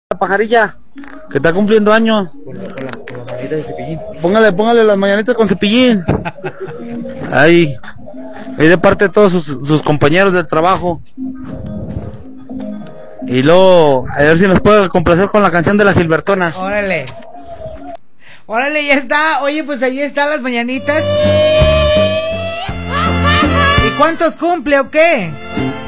La pajarilla, que está cumpliendo años. Con la mañanita de Cepillín. Póngale las mañanitas con Cepillín. Ahí de parte de todos sus compañeros del trabajo. Y luego, a ver si nos puede complacer con la canción de la Gilbertona. Órale. Órale, ya está. Oye, pues ahí están las mañanitas. ¿Y cuántos cumple o qué?